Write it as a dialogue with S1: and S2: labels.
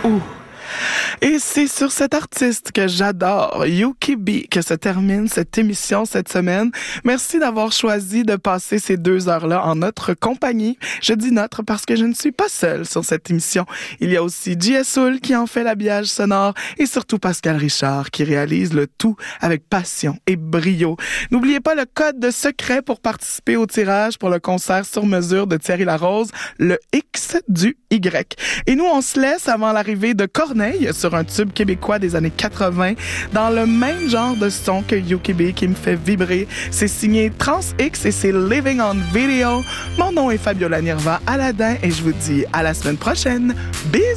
S1: Ouh. Et c'est sur cet artiste que j'adore, Yuki que se termine cette émission cette semaine. Merci d'avoir choisi de passer ces 2 heures-là en notre compagnie. Je dis notre parce que je ne suis pas seule sur cette émission. Il y a aussi J.S. Soul qui en fait l'habillage sonore et surtout Pascal Richard qui réalise le tout avec passion et brio. N'oubliez pas le code de secret pour participer au tirage pour le concert sur mesure de Thierry Larose, le X du Y. Et nous, on se laisse avant l'arrivée de Corneille sur un tube québécois des années 80 dans le même genre de son que Yuki qui me fait vibrer. C'est signé Trans X et c'est Living on Video. Mon nom est Fabiola Nirva Aladin et je vous dis à la semaine prochaine. Bisous!